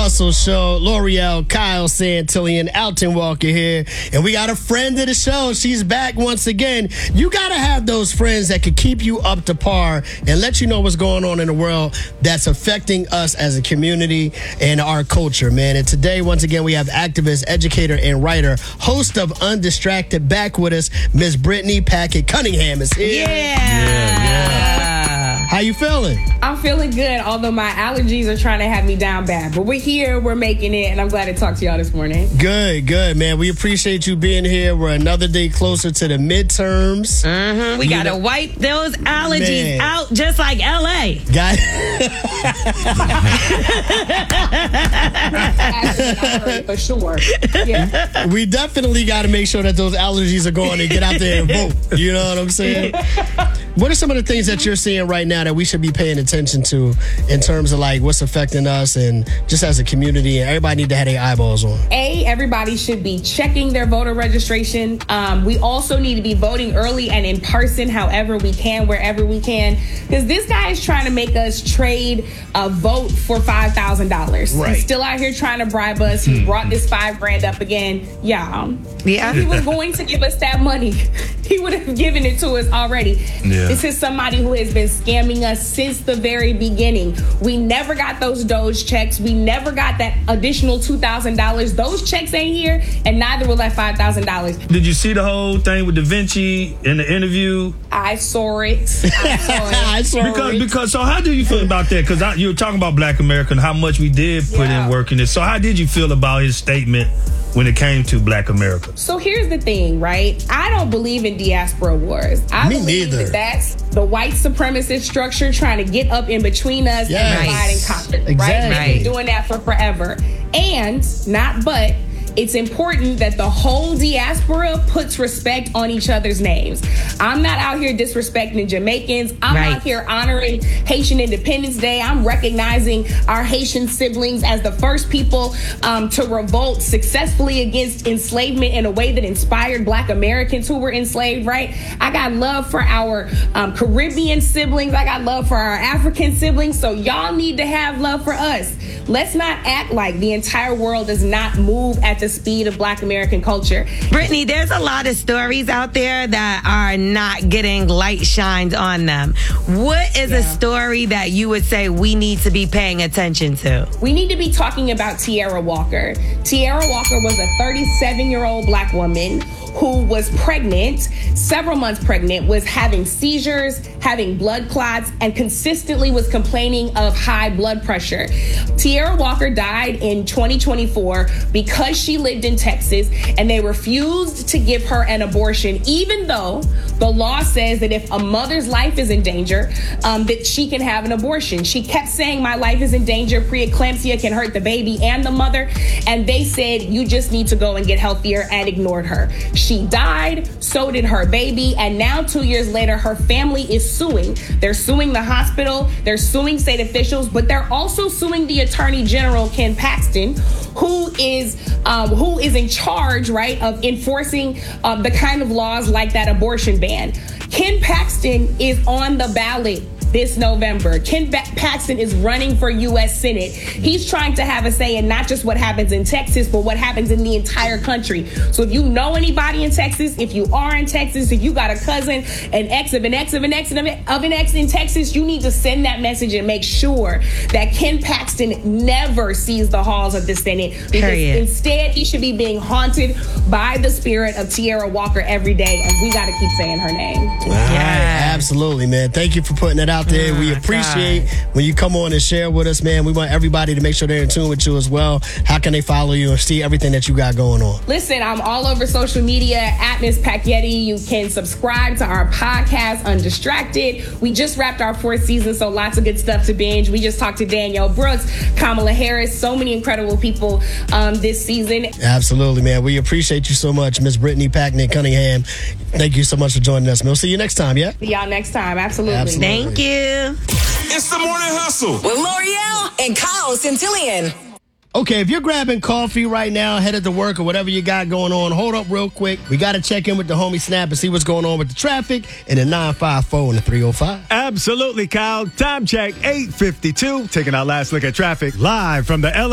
Hustle Show. L'Oreal, Kyle Santillan, Alton Walker here. And we got a friend of the show. She's back once again. You got to have those friends that can keep you up to par and let you know what's going on in the world that's affecting us as a community and our culture, man. And today, once again, we have activist, educator, and writer, host of Undistracted, back with us. Miss Brittany Packett Cunningham is here. Yeah. How you feeling? I'm feeling good, although my allergies are trying to have me down bad. But we're here, we're making it, and I'm glad to talk to y'all this morning. Good, man. We appreciate you being here. We're another day closer to the midterms. We got to wipe those allergies out just like L.A. For sure. Yeah. We definitely got to make sure that those allergies are going and get out there and vote. You know what I'm saying? What are some of the things that you're seeing right now that we should be paying attention to in terms of like what's affecting us and just as a community, and everybody need to have their eyeballs on? Everybody should be checking their voter registration. We also need to be voting early and in person, however we can, wherever we can, because this guy is trying to make us trade a vote for $5,000. Right. He's still out here trying to bribe us. He brought this $5,000 up again. Yeah. If he was going to give us that money, he would have given it to us already. Yeah. This is somebody who has been scamming us since the very beginning. We never got those Doge checks. We never got that additional $2,000. Those checks ain't here, and neither will that $5,000. Did you see the whole thing with Da Vinci in the interview? I saw it. Because so how do you feel about that? Because you were talking about Black America and how much we did put in work in it. So how did you feel about his statement when it came to Black America? So here's the thing, right? I don't believe in diaspora wars. I believe that that's the white supremacist structure trying to get up in between us and divide and conquer. Exactly. Right? They've been doing that for forever. And it's important that the whole diaspora puts respect on each other's names. I'm not out here disrespecting Jamaicans. I'm out here honoring Haitian Independence Day. I'm recognizing our Haitian siblings as the first people to revolt successfully against enslavement in a way that inspired Black Americans who were enslaved, right? I got love for our Caribbean siblings. I got love for our African siblings. So y'all need to have love for us. Let's not act like the entire world does not move at the speed of Black American culture. Brittany, there's a lot of stories out there that are not getting light shined on them. What is a story that you would say we need to be paying attention to? We need to be talking about Tierra Walker. Tierra Walker was a 37-year-old Black woman who was pregnant, several months pregnant, was having seizures, having blood clots, and consistently was complaining of high blood pressure. Tierra Walker died in 2024 because she lived in Texas and they refused to give her an abortion, even though the law says that if a mother's life is in danger, that she can have an abortion. She kept saying, my life is in danger, preeclampsia can hurt the baby and the mother, and they said, you just need to go and get healthier, and ignored her. She died, so did her baby, and now 2 years later, her family is suing. They're suing the hospital, they're suing state officials, but they're also suing the Attorney General, Ken Paxton, who is in charge, right, of enforcing the kind of laws like that abortion ban. Ken Paxton is on the ballot this November. Ken Paxton is running for U.S. Senate. He's trying to have a say in not just what happens in Texas, but what happens in the entire country. So if you know anybody in Texas, if you are in Texas, if you got a cousin, an ex of an ex of an ex of an ex in Texas, you need to send that message and make sure that Ken Paxton never sees the halls of the Senate. Because instead, he should be being haunted by the spirit of Tierra Walker every day, and we got to keep saying her name. Absolutely, man. Thank you for putting that out there. We appreciate when you come on and share with us, man. We want everybody to make sure they're in tune with you as well. How can they follow you and see everything that you got going on? Listen, I'm all over social media at Miss Packyetti. You can subscribe to our podcast, Undistracted. We just wrapped our 4th season, so lots of good stuff to binge. We just talked to Danielle Brooks, Kamala Harris, so many incredible people this season. Absolutely, man. We appreciate you so much, Miss Brittany Packett Cunningham. Thank you so much for joining us, man. We'll see you next time, yeah? See y'all next time. Absolutely. Thank you. It's the Morning Hustle with L'Oreal and Kyle Santillan. Okay, if you're grabbing coffee right now, headed to work or whatever you got going on, hold up real quick. We got to check in with the homie Snap and see what's going on with the traffic in the 954 and the 305. Absolutely, Kyle. Time check, 8:52. Taking our last look at traffic live from the LA